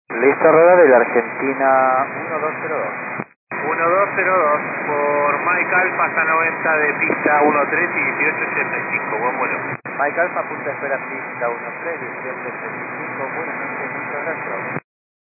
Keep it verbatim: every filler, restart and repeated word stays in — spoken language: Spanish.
Listo, rueda de la Argentina uno dos cero dos. uno dos cero dos por Mike Alfa, hasta noventa de pista uno tres y dieciocho ochenta y cinco, buen vuelo. Mike Alfa, punta espera pista uno tres, dieciocho ochenta y cinco, buenas noches, muchas gracias.